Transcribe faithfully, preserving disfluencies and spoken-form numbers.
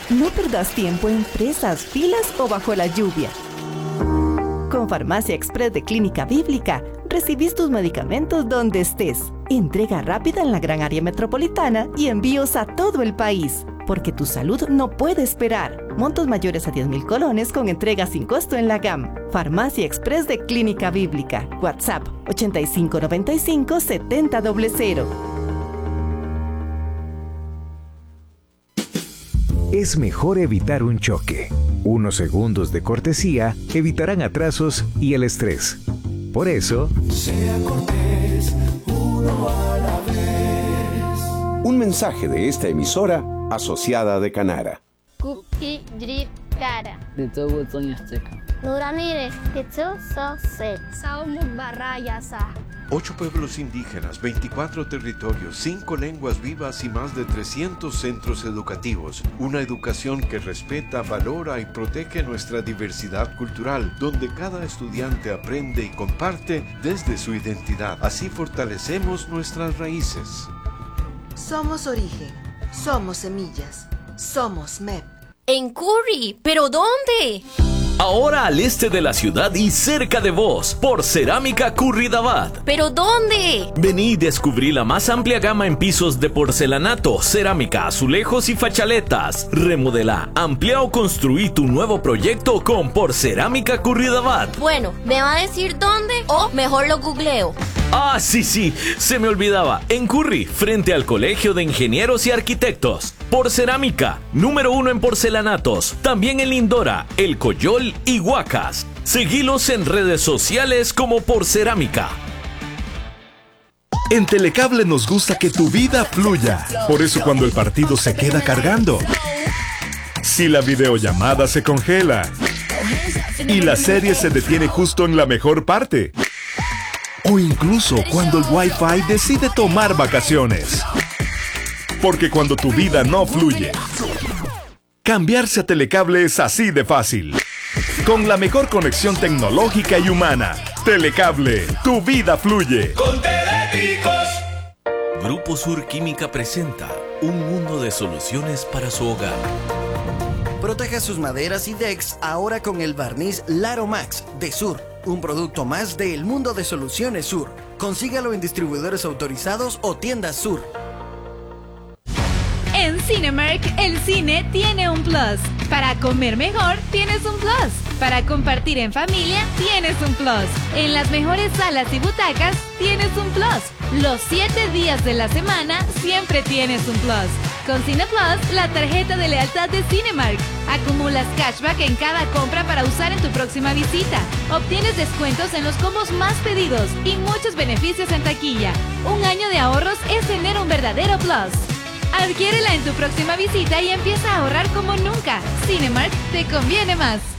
No perdas tiempo en presas, filas o bajo la lluvia. Con Farmacia Express de Clínica Bíblica, recibís tus medicamentos donde estés. Entrega rápida en la gran área metropolitana y envíos a todo el país. Porque tu salud no puede esperar. Montos mayores a diez mil colones con entrega sin costo en la G A M. Farmacia Express de Clínica Bíblica. WhatsApp ochenta y cinco noventa y cinco setenta cero. Es mejor evitar un choque. Unos segundos de cortesía evitarán atrasos y el estrés. Por eso, sea cortés, uno a la vez. Un mensaje de esta emisora asociada de Canara. Kuki drip cara. Nuramire, Barrayasa. Ocho pueblos indígenas, veinticuatro territorios, cinco lenguas vivas y más de trescientos centros educativos. Una educación que respeta, valora y protege nuestra diversidad cultural, donde cada estudiante aprende y comparte desde su identidad. Así fortalecemos nuestras raíces. Somos origen, somos semillas, somos M E P. En Curry, ¿pero dónde? Ahora al este de la ciudad y cerca de vos, por Cerámica Curridabat. ¿Pero dónde? Vení y descubrí la más amplia gama en pisos de porcelanato, cerámica, azulejos y fachaletas. Remodela, amplía o construí tu nuevo proyecto con Porcerámica Curridabat. Bueno, ¿me va a decir dónde? O mejor lo googleo. Ah, sí, sí, se me olvidaba. En Curry, frente al Colegio de Ingenieros y Arquitectos. Porcerámica, número uno en porcelanatos. También en Lindora, El Coyol y Huacas. Seguilos en redes sociales como Porcerámica. En Telecable nos gusta que tu vida fluya. Por eso cuando el partido se queda cargando, si la videollamada se congela y la serie se detiene justo en la mejor parte, o incluso cuando el Wi-Fi decide tomar vacaciones. Porque cuando tu vida no fluye, cambiarse a Telecable es así de fácil. Con la mejor conexión tecnológica y humana. Telecable, tu vida fluye. Con Teléticos. Grupo Sur Química presenta un mundo de soluciones para su hogar. Proteja sus maderas y decks ahora con el barniz Laro Max de Sur. Un producto más del mundo de soluciones Sur. Consígalo en distribuidores autorizados o tiendas Sur. En Cinemark, el cine tiene un plus. Para comer mejor, tienes un plus. Para compartir en familia, tienes un plus. En las mejores salas y butacas, tienes un plus. Los siete días de la semana, siempre tienes un plus. Con Cine Plus, la tarjeta de lealtad de Cinemark. Acumulas cashback en cada compra para usar en tu próxima visita. Obtienes descuentos en los combos más pedidos y muchos beneficios en taquilla. Un año de ahorros es tener un verdadero plus. Adquiérela en tu próxima visita y empieza a ahorrar como nunca. Cinemark te conviene más.